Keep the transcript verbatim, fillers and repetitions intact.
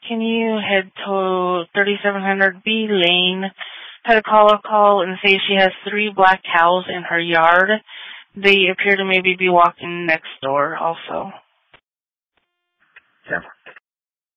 Can you head to thirty-seven hundred B Lane, had a caller call and say she has three black cows in her yard. They appear to maybe be walking next door also. Yeah.